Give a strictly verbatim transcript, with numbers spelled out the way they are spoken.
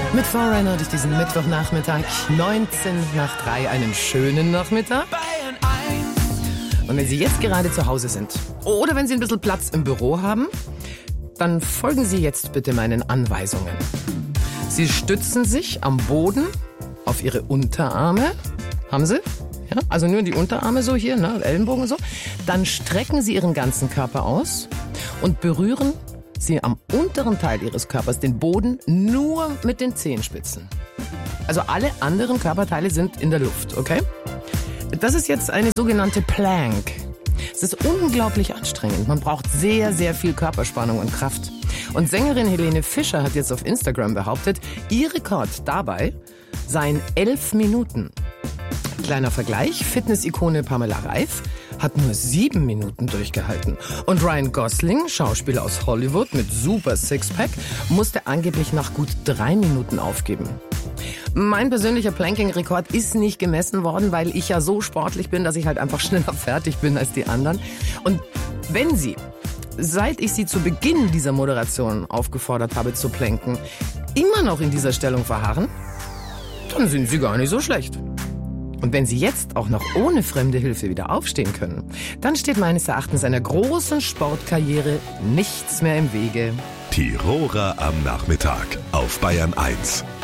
Mit Foreigner durch diesen Mittwochnachmittag, neunzehn nach drei, einen schönen Nachmittag. Und wenn Sie jetzt gerade zu Hause sind oder wenn Sie ein bisschen Platz im Büro haben, dann folgen Sie jetzt bitte meinen Anweisungen. Sie stützen sich am Boden auf Ihre Unterarme. Haben Sie? Ja, also nur die Unterarme so hier, ne, Ellenbogen und so. Dann strecken Sie Ihren ganzen Körper aus und berühren Sie am unteren Teil Ihres Körpers den Boden nur mit den Zehenspitzen. Also alle anderen Körperteile sind in der Luft, okay? Das ist jetzt eine sogenannte Plank. Es ist unglaublich anstrengend. Man braucht sehr, sehr viel Körperspannung und Kraft. Und Sängerin Helene Fischer hat jetzt auf Instagram behauptet, ihr Rekord dabei seien elf Minuten. Kleiner Vergleich, Fitness-Ikone Pamela Reif hat nur sieben Minuten durchgehalten. Und Ryan Gosling, Schauspieler aus Hollywood mit super Sixpack, musste angeblich nach gut drei Minuten aufgeben. Mein persönlicher Planking-Rekord ist nicht gemessen worden, weil ich ja so sportlich bin, dass ich halt einfach schneller fertig bin als die anderen. Und wenn Sie, seit ich Sie zu Beginn dieser Moderation aufgefordert habe zu planken, immer noch in dieser Stellung verharren, dann sind Sie gar nicht so schlecht. Und wenn Sie jetzt auch noch ohne fremde Hilfe wieder aufstehen können, dann steht meines Erachtens einer großen Sportkarriere nichts mehr im Wege. Tiroler am Nachmittag auf Bayern eins.